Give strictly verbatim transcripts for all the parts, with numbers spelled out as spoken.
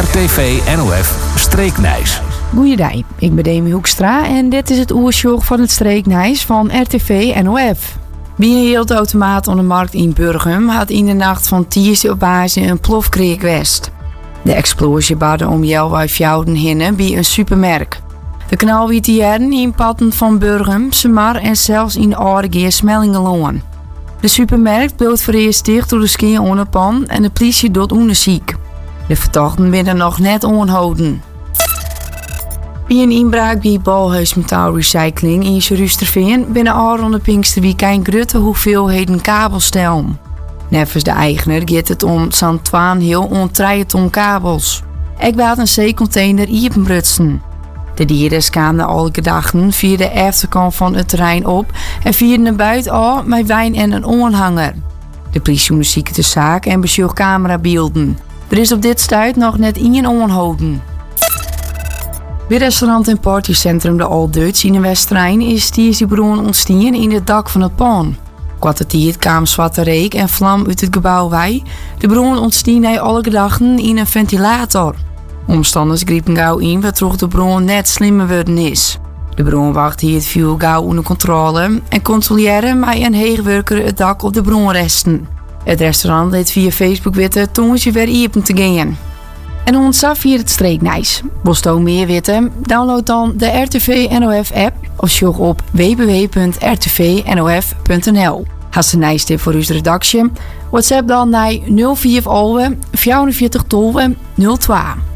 R T V N O F Streeknijs. Goeiedag, ik ben Demi Hoekstra en dit is het oersjog van het Streeknijs van R T V N O F. Bij een heeltautomaat op de markt in Burgum had in de nacht van Tiers op Azië een plofkreeg geweest. De explosie baarde om Jelwij Fjouden hinnen bij een supermerk. De knal wiet die jaren in patten van Burgum, Semar en zelfs in Aardegeer Smellingeloon. De supermarkt bleef voor eerst dicht door de skeer onder pan en de politie doet onderzoek. De verdachten werden nog net onhouden. Bij een inbraak bij Balhuis Metaalrecycling in Rusterveen binnen Aron de Pinksterweekend grutte hoeveelheden kabelstijl. Nevens de eigenaar gaat het om zo'n twaalf heel ontrije ton kabels. Ik waat een zeecontainer iepenbrutsen. De dieren kwamen alle gedachten via de achterkant van het terrein op en vierden naar buiten al met wijn en een aanhanger. De politie onderzoekt de zaak en bezocht camerabeelden. Er is op dit stuit nog net één onhouden. Bij restaurant en partycentrum De Old Dutch in de Westerijn is die bron ontstaan in het dak van het pand. Kwartier kwam zwarte reek en vlam uit het gebouw bij. De bron ontstaan bij alle gedachten in een ventilator. Omstanders griepen gauw in waardoor de bron net slimmer worden is. De bron wacht hier het vuur gauw onder controle en controleren met een heegwerker het dak op de bronresten. Het restaurant liet via Facebook weten toen ze weer open te gaan. En ons af hier het Streeknijs. Wil je meer weten? Download dan de R T V N O F app of zoek op w w w punt r t v n o f punt n l. Hast een nijstip voor uw redactie? WhatsApp dan naar nul vier alwe vierenveertig tolve nul twee.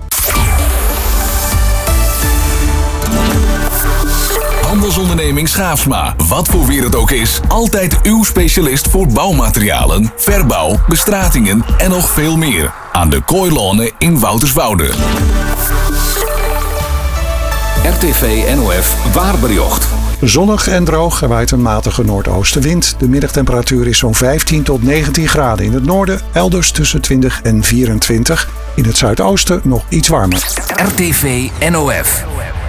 Handelsonderneming Schaafsma. Wat voor weer het ook is, altijd uw specialist voor bouwmaterialen, verbouw, bestratingen en nog veel meer. Aan de Kooilonen in Wouterswoude. R T V N O F Waarbericht. Zonnig en droog en waait een matige noordoostenwind. De middagtemperatuur is zo'n vijftien tot negentien graden in het noorden, elders tussen twintig en vierentwintig. In het zuidoosten nog iets warmer. R T V N O F.